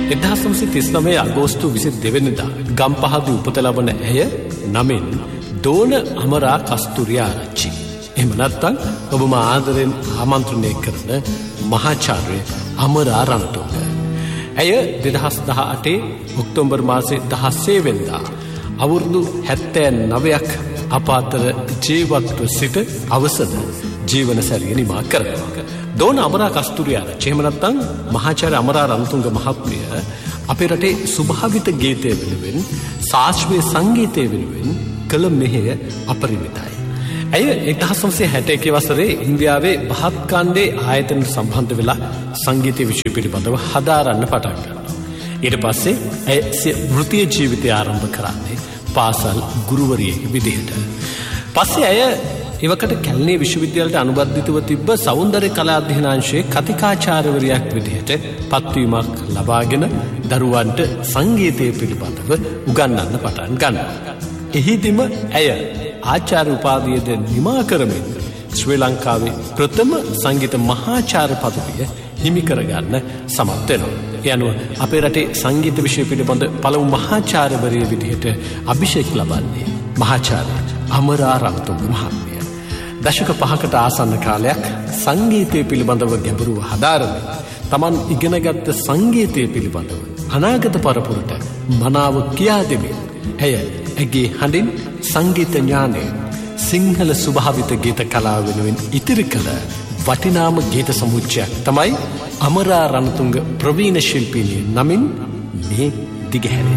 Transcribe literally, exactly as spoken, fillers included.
එක්දහස් නවසිය තිස් නවය අගෝස්තු විසි දෙවැනිදා ගම්පහදී උපත ලබන ඇය නමින් දෝන අමරා කස්තුරිආරච්චි. එහෙම නැත්නම් ඔබම ආදරෙන් ආමන්ත්‍රණය කරන මහාචාර්ය අමරා රණතුංග. ඇය දෙදහස් දහඅටේ ඔක්තෝබර් මාසයේ දහසේ වෙනිදා අවුරුදු හැත්තෑ නවයක් අප අතර ජීවත්ව සිට අවසන ජීවන සැරිය නිමා කරනවා. දෝන අමරා කස්තුරිආරච්චි එහෙම නැත්නම් මහාචාර්ය අමරා රණතුංග මහත්මිය අපේ රටේ ස්වභාවිත ගීතය වෙනුවෙන් ශාස්ත්‍රීය සංගීතය වෙනුවෙන් කළ මෙහෙය අපරිමිතයි. ඇය එක්දහස් නවසිය හැට එකේ වසරේ ඉන්දියාවේ බහත් කාණ්ඩේ ආයතනයට සම්බන්ධ වෙලා සංගීත විෂය පිළිබඳව හදාරන්න පටන් ගන්නවා. ඊට පස්සේ ඇය සිය වෘත්තීය ජීවිතය ආරම්භ කරන්නේ පාසල් ගුරුවරියෙක් විදිහට. පස්සේ ඇය එවකට කැලණිය විශ්වවිද්‍යාලයට අනුබද්ධිතව තිබ්බ සෞන්දර්ය කලා අධ්‍යනාංශයේ කතිකාචාර්යවරියක් විදිහට පත්වීමක් ලබාගෙන දරුවන්ට සංගීතය පිළිබඳව උගන්වන්න පටන් ගන්නවා. එහිදීම ඇය ආචාර්ය උපාධියද නිමා කරමින් ශ්‍රී ලංකාවේ ප්‍රථම සංගීත මහාචාර්ය පදවිය හිමි කරගන්න සමත් වෙනවා. ඒ අනුව අපේ රටේ සංගීත විෂය පිළිබඳ පළමු මහාචාර්යවරිය විදිහට අභිෂේක ලබන්නේ මහාචාර්ය අමරා රණතුංග මහත්මිය. දශක පහකට ආසන්න කාලයක් සංගීතය පිළිබඳව ගැඹුරුව හදාරමින් තමන් ඉගෙනගත්ත සංගීතය පිළිබඳව අනාගත පරපුරට මනාව කියා දෙමින් ඇය ඇගේ හඬින් සංගීත ඥානය සිංහල ස්වභාවිත ගීත කලාව වෙනුවෙන් ඉතිරි කළ වටිනාම ගීත සමුච්චයක් තමයි අමරා රණතුංග ප්‍රවීණ ශිල්පිනිය නමින් මේ දිගහැරේ.